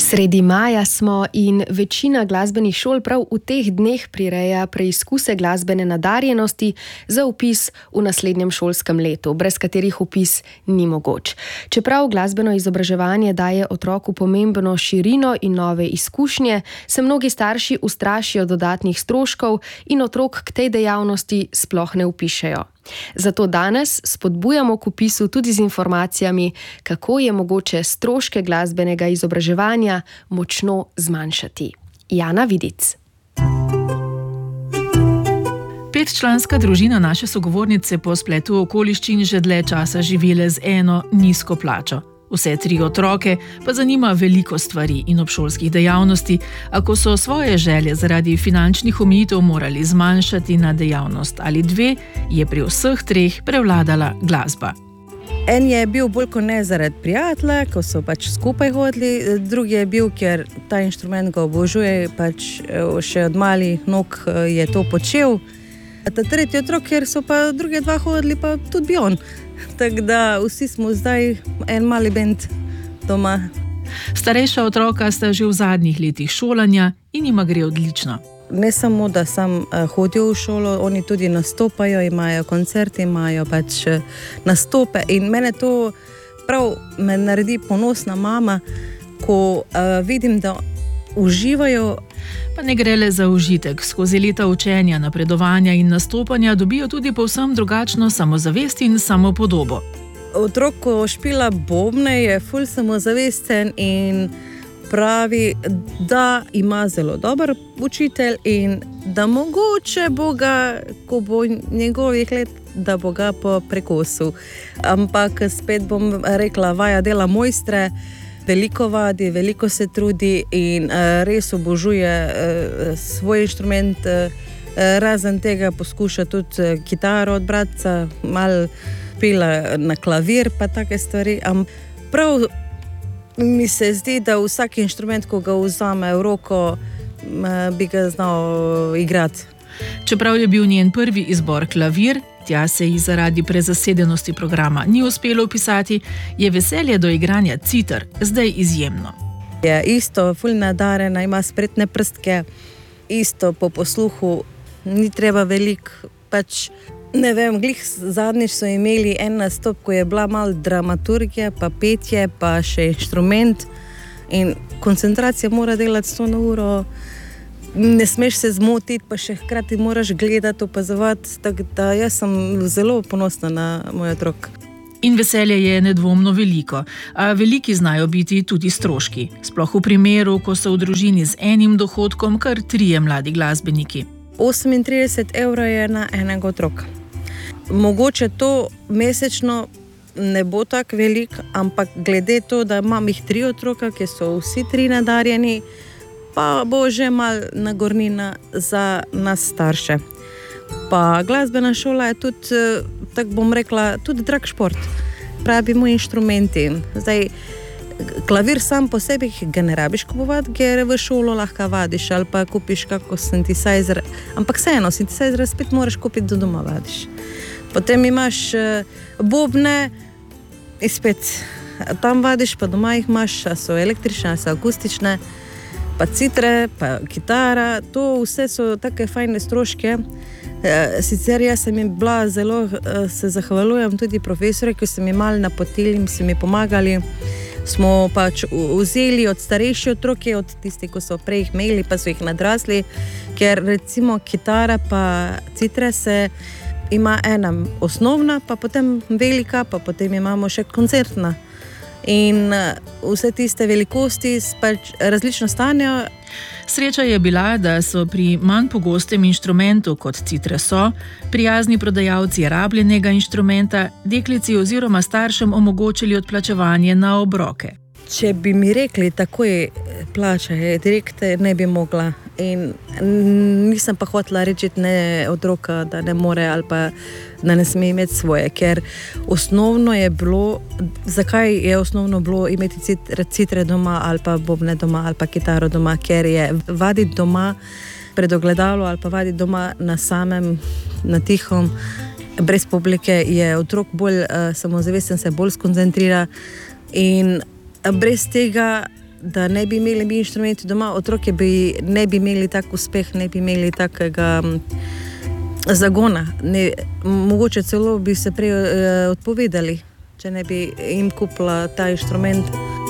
Sredi maja smo in večina glasbenih šol prav v teh dneh prireja preizkuse glasbene nadarjenosti za vpis v naslednjem šolskem letu, brez katerih vpis ni mogoč. Čeprav glasbeno izobraževanje daje otroku pomembno širino in nove izkušnje, se mnogi starši ustrašijo dodatnih stroškov in otrok k tej dejavnosti sploh ne vpišejo. Zato danes spodbujamo k vpisu tudi z informacijami, kako je mogoče stroške glasbenega izobraževanja močno zmanjšati. Jana Vidic. 5-članska družina naše sogovornice po spletu okoliščin že dlje časa živele z eno nizko plačo. Vse 3 otroke pa zanima veliko stvari in obšolskih dejavnosti, a ko so svoje želje zaradi finančnih omejitev morali zmanjšati na dejavnost ali 2, je pri vseh 3 prevladala glasba. En je bil bolj kot ne zaradi prijatelja, ko so skupaj hodili, drugi je bil, ker ta inštrument ga obožuje, še od malih nog je to počel. Ta tretji otrok, ker so pa druge 2 hodili, pa tudi bi on. Tako da vsi smo zdaj en mali bend doma. Starejša otroka sta že v zadnjih letih šolanja in jima gre odlično. Ne samo, da sam hodijo v šolo, oni tudi nastopajo, imajo koncerte, imajo nastope in mene to prav me naredi ponosna mama, ko vidim, da uživajo. Pa ne gre le za užitek. Skozi leta učenja, napredovanja in nastopanja dobijo tudi povsem drugačno samozavest in samopodobo. Otrok, ko špila bobne, je ful samozavesten in pravi, da ima zelo dober učitelj in da mogoče bo ga, ko bo njegovih let, da bo ga po prekosu. Ampak spet bom rekla, vaja dela mojstre, veliko vadi, veliko se trudi in res obožuje svoj inštrument. Razen tega poskuša tudi kitaro od bratca, malo pila na klavir, pa take stvari. Prav mi se zdi, da vsak inštrument, ko ga vzame v roko, bi ga znal igrati. Čeprav je bil njen prvi izbor klavir, tja se ji zaradi prezasedenosti programa ni uspelo vpisati, je veselje do igranja citer zdaj izjemno. Je isto ful nadarjena, ima spretne prstke, isto po posluhu, ni treba veliko, ne vem, glih zadnjič so imeli en nastop, ko je bila malo dramaturgija, pa petje, pa še inštrument in koncentracija mora delati 100 na uro. Ne smeš se zmotiti, pa še hkrati moraš gledati, opazovati, tako da jaz sem zelo ponosna na moj otrok. In veselje je nedvomno veliko, a veliki znajo biti tudi stroški. Sploh v primeru, ko so v družini z enim dohodkom kar 3 mladi glasbeniki. 38 € je na enega otroka. Mogoče to mesečno ne bo tako veliko, ampak glede to, da imam jih 3 otroka, ki so vsi 3 nadarjeni, pa bo že malo nagornina za nas starše. Pa glasbena šola je tudi, tako bom rekla, tudi drag šport. Pravimo inštrumenti. Zdaj, klavir sam po sebi ga ne rabiš kupovati, ker v šolo lahko vadiš ali pa kupiš kako synthesizer. Ampak vseeno, synthesizer spet moraš kupiti, do doma vadiš. Potem imaš bobne in spet tam vadiš, pa doma jih imaš, a so električne, a so akustične, pa citre, pa kitara, to vse so take fajne stroške. Sicer jaz sem jim bila zelo, se zahvaljujem tudi profesore, ki so mi malo napotili in so mi pomagali. Smo vzeli od starejši otroke, od tistih, ko so prej jih imeli, pa so jih nadrasli, ker recimo kitara pa citre se ima ena osnovna, pa potem velika, pa potem imamo še koncertna. In vse tiste velikosti različno stanejo. Sreča je bila, da so pri manj pogostem inštrumentu, kot citre so, prijazni prodajalci rabljenega inštrumenta deklici oziroma staršem omogočili odplačevanje na obroke. Če bi mi rekli, takoj plačaj, direkt ne bi mogla. In nisem pa hotela reči ne otroka, da ne more ali pa da ne sme imeti svoje, ker osnovno je bilo, zakaj je osnovno bilo imeti citre doma ali pa bobne doma ali pa kitaro doma, ker je vaditi doma pred ogledalo ali pa vaditi doma na samem, na tihom, brez publike, je otrok bolj samozavesten, se bolj skoncentrira in brez tega da ne bi imeli mi inštrumenti doma, otroke ne bi imeli tak uspeh, ne bi imeli takega zagona. Mogoče celo bi se prej odpovedali, če ne bi jim kupila ta inštrument.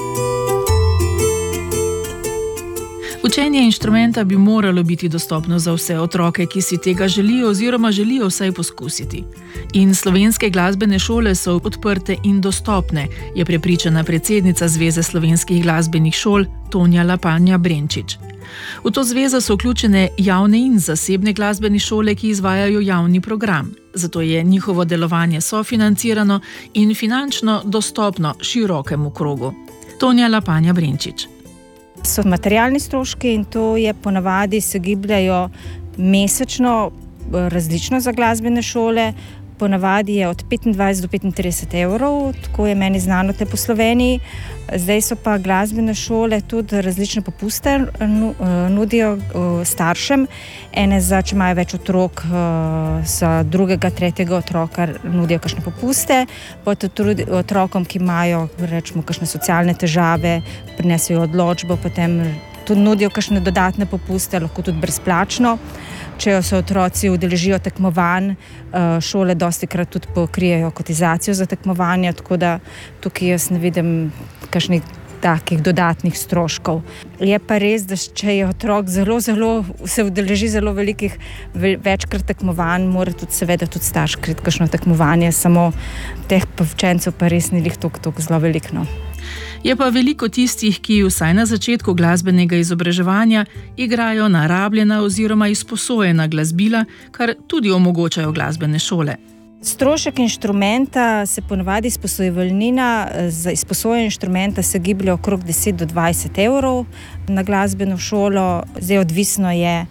Učenje inštrumenta bi moralo biti dostopno za vse otroke, ki si tega želijo oziroma želijo vsaj poskusiti. In slovenske glasbene šole so odprte in dostopne, je prepričana predsednica Zveze slovenskih glasbenih šol Tonja Lapanja Brenčič. V to zvezo so vključene javne in zasebne glasbene šole, ki izvajajo javni program. Zato je njihovo delovanje sofinancirano in finančno dostopno širokemu krogu. Tonja Lapanja Brenčič. So materialni stroški in to je ponavadi se gibljajo mesečno različno za glasbene šole. Ponavadi je od 25 do 35 evrov, tako je meni znano te po Sloveniji. Zdaj so pa glasbene šole tudi različne popuste nudijo staršem. Ene če imajo več otrok, za drugega, tretjega otroka nudijo kakšne popuste. Potem tudi otrokom, ki imajo rečemo kakšne socialne težave, prinesejo odločbo, potem tudi nudijo kakšne dodatne popuste, lahko tudi brezplačno. Če se otroci udeležijo tekmovanj, šole dostikrat tudi pokrijejo kotizacijo za tekmovanja, tako da tukaj jaz ne vidim kakšnih takih dodatnih stroškov. Je pa res, da če je otrok se udeleži zelo velikih, večkrat tekmovanj, mora tudi seveda tudi starš kriti kakšno tekmovanje, samo teh učencev pa res ni toliko zelo veliko. Je pa veliko tistih, ki vsaj na začetku glasbenega izobraževanja igrajo na rabljena oziroma izposojena glasbila, kar tudi omogočajo glasbene šole. Strošek inštrumenta se ponavadi izposojevalnina za izposojo inštrumenta se giblje okrog 10 do 20 evrov na glasbeno šolo. Zdaj odvisno je,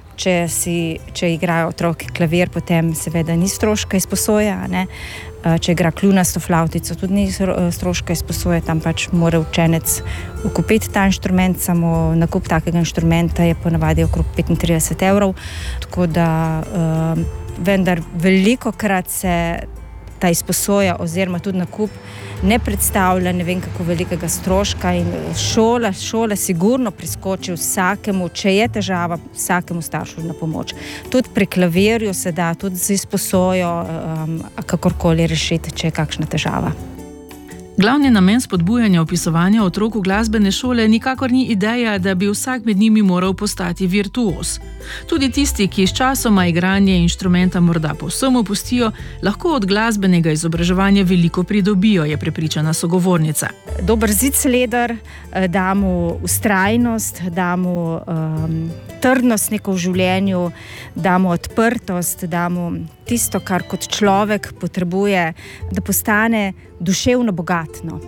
če igrajo otroki klavir, potem seveda ni stroška izposoja, ne? Če igra kljunasto flavtico, tudi ni stroška izposoje, tam pač mora učenec kupiti ta inštrument, samo nakup takega inštrumenta je ponavadi okrog 35 evrov, tako da vendar velikokrat se ta izposoja oziroma tudi nakup ne predstavlja ne vem kako velikega stroška in šola sigurno priskoči vsakemu, če je težava, vsakemu staršu na pomoč. Tudi pri klavirju se da, tudi z izposojo kakorkoli rešiti, če je kakšna težava. Glavni namen spodbujanja vpisovanja otrok v glasbene šole nikakor ni ideja, da bi vsak med njimi moral postati virtuoz. Tudi tisti, ki s časoma igranje inštrumenta morda povsem opustijo, lahko od glasbenega izobraževanja veliko pridobijo, je prepričana sogovornica. Dober zidsleder, da mu vztrajnost, da mu trdnost neko v življenju, da mu odprtost, da mu tisto, kar kot človek potrebuje, da postane duševno bogatno.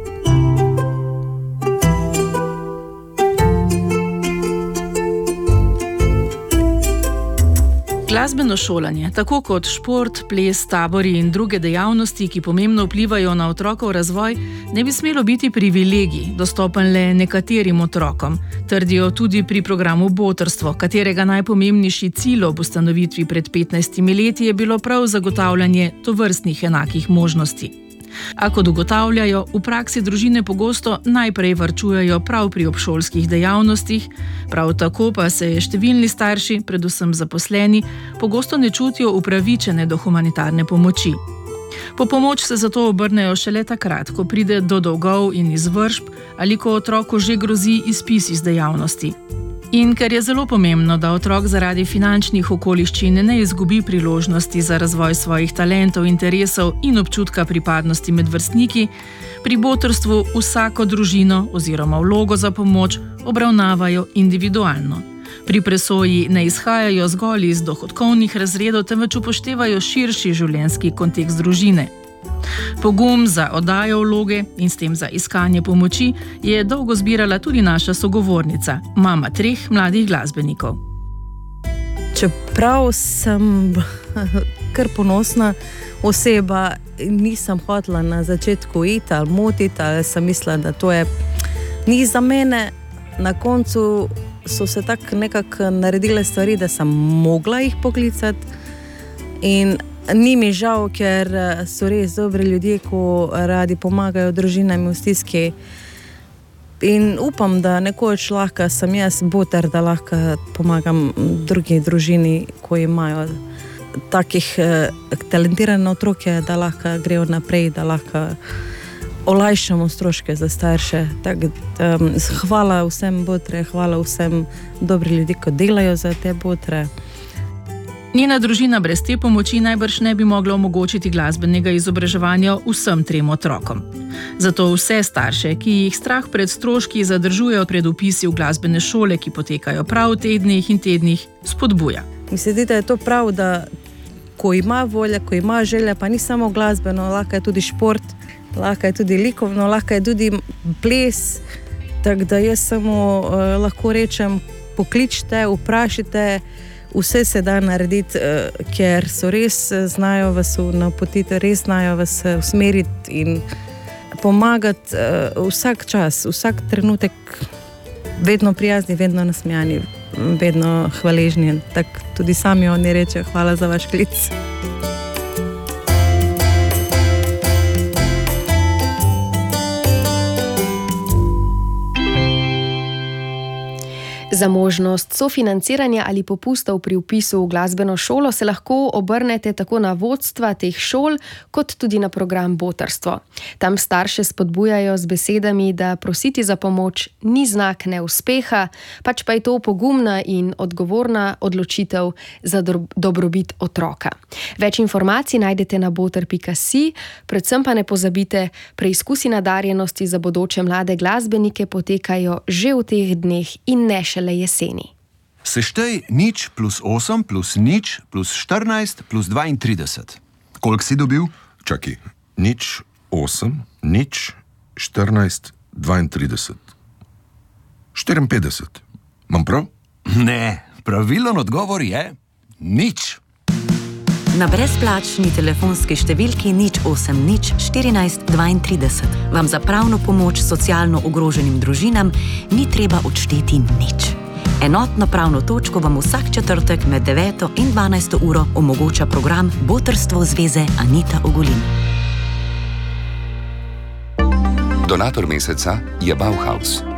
Glasbeno šolanje, tako kot šport, ples, tabori in druge dejavnosti, ki pomembno vplivajo na otrokov razvoj, ne bi smelo biti privilegij, dostopen le nekaterim otrokom, trdijo tudi pri programu Botrstvo, katerega najpomembnejši cilj ob ustanovitvi pred 15 leti je bilo prav zagotavljanje tovrstnih enakih možnosti. A kot ugotavljajo, v praksi družine pogosto najprej varčujejo prav pri obšolskih dejavnostih, prav tako pa se številni starši, predvsem zaposleni, pogosto ne čutijo upravičene do humanitarne pomoči. Po pomoč se zato obrnejo šele takrat, ko pride do dolgov in izvršb ali ko otroku že grozi izpis iz dejavnosti. In ker je zelo pomembno, da otrok zaradi finančnih okoliščin ne izgubi priložnosti za razvoj svojih talentov, interesov in občutka pripadnosti med vrstniki, pri Botrstvu vsako družino oziroma vlogo za pomoč obravnavajo individualno. Pri presoji ne izhajajo zgolj iz dohodkovnih razredov, temveč upoštevajo širši življenjski kontekst družine. Pogum za oddajo vloge in s tem za iskanje pomoči je dolgo zbirala tudi naša sogovornica, mama 3 mladih glasbenikov. Čeprav sem kar ponosna oseba, nisem hotela na začetku iti ali motiti, ali sem mislila, da to ni za mene. Na koncu so se tako nekako naredile stvari, da sem mogla jih poklicati in ni mi žal, ker so res dobri ljudje, ko radi pomagajo družinam v stiski. In upam, da nekoč lahko sem jaz boter, da lahko pomagam drugi družini, ko imajo takih talentirane otroke, da lahko grejo naprej, da lahko olajšamo stroške za starše. Hvala vsem botre, hvala vsem dobri ljudi, ki delajo za te botre. Njena družina brez te pomoči najbrž ne bi mogla omogočiti glasbenega izobraževanja vsem 3 otrokom. Zato vse starše, ki jih strah pred stroški zadržujejo pred vpisi v glasbene šole, ki potekajo prav v teh dneh in tednih, spodbuja. Mi se zdi, da je to prav, da ko ima volja, ko ima želja, pa ni samo glasbeno, lahko je tudi šport, lahko je tudi likovno, lahko je tudi ples. Tako da jaz samo lahko rečem, pokličite, vprašajte, vse se da narediti, ker so res znajo vas napotiti, res znajo vas usmeriti in pomagati vsak čas, vsak trenutek, vedno prijazni, vedno nasmejani, vedno hvaležni. Tako tudi sami oni rečejo, hvala za vaš klic. Za možnost sofinanciranja ali popustov pri vpisu v glasbeno šolo se lahko obrnete tako na vodstva teh šol, kot tudi na program Botrstvo. Tam starše spodbujajo z besedami, da prositi za pomoč ni znak neuspeha, pač pa je to pogumna in odgovorna odločitev za dobrobit otroka. Več informacij najdete na boter.si, predvsem pa ne pozabite, preizkusi nadarjenosti za bodoče mlade glasbenike potekajo že v teh dneh in ne šele jeseni. Seštej 0 + 8 + 0 + 14 + 32. Koliko si dobil? Čakaj, 0, 8, 0, 14, 32. 54. Mam prav? Ne, pravilen odgovor je 0. Na brezplačni telefonski številki 080 14 32 vam za pravno pomoč socialno ogroženim družinam ni treba odšteti nič. Enotno pravno točko vam vsak četrtek med 9 in 12 uro omogoča program Botrstvo zveze Anita Ogulin. Donator meseca je Bauhaus.